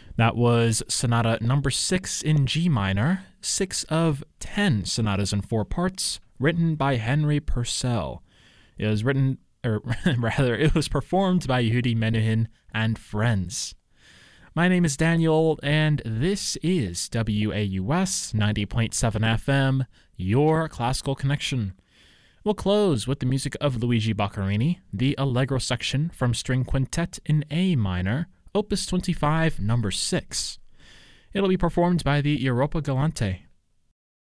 That was Sonata number 6 in G minor, 6 of 10 sonatas in 4 parts, written by Henry Purcell. It was it was performed by Yehudi Menuhin and friends. My name is Daniel, and this is WAUS 90.7 FM, your classical connection. We'll close with the music of Luigi Boccherini, the Allegro section from String Quintet in A minor, Opus 25, number 6. It'll be performed by the Europa Galante.